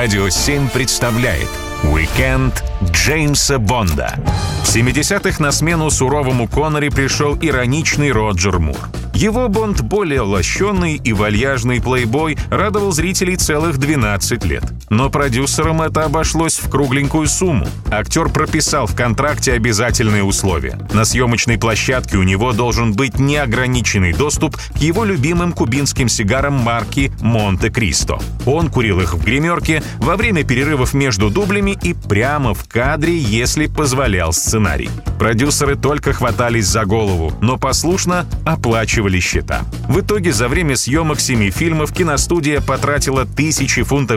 Радио 7 представляет «Уикенд Джеймса Бонда». В 70-х на смену суровому Коннери пришел ироничный Роджер Мур. Его Бонд, более лощеный и вальяжный плейбой, радовал зрителей целых 12 лет. Но продюсерам это обошлось в кругленькую сумму. Актер прописал в контракте обязательные условия. На съемочной площадке у него должен быть неограниченный доступ к его любимым кубинским сигарам марки «Монте-Кристо». Он курил их в гримерке во время перерывов между дублями и прямо в кадре, если позволял сценарий. Продюсеры только хватались за голову, но послушно оплачивали счета. В итоге за время съемок 7 фильмов киностудия потратила тысячи фунтов